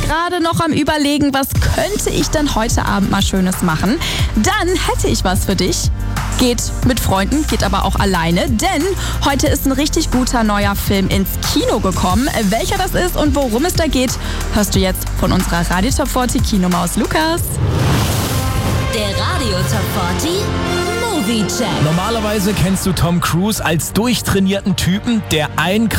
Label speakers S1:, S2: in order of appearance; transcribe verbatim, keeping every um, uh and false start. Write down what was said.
S1: gerade noch am Überlegen, was könnte ich denn heute Abend mal Schönes machen? Dann hätte ich was für dich. Geht mit Freunden, geht aber auch alleine, denn heute ist ein richtig guter neuer Film ins Kino gekommen. Welcher das ist und worum es da geht, hörst du jetzt von unserer Radio Top vierzig Kinomaus Lukas.
S2: Der Radio Top vierzig Movie Check.
S3: Normalerweise kennst du Tom Cruise als durchtrainierten Typen, der ein